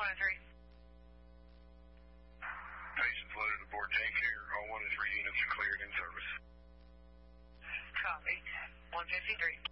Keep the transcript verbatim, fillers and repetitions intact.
one oh three. Patients loaded aboard Jane Care. All one oh three units are cleared in service. Copy. one fifty-three.